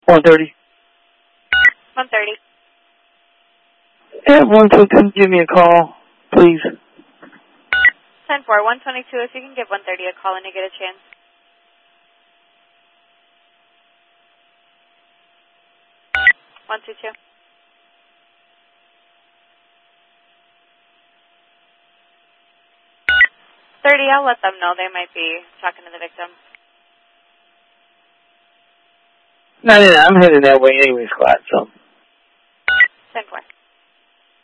130. 130. At 122, give me a call, please. 10-4, 122, if you can give 130 a call when you get a chance. One, two, two. 30, I'll let them know. They might be talking to the victim. No, I'm heading that way anyway, Scott, so. 10-4.